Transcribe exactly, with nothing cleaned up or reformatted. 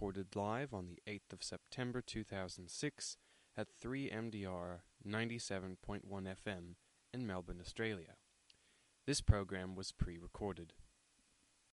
recorded live on the eighth of September two thousand six at three M D R ninety-seven point one F M in Melbourne, Australia. This program was pre-recorded.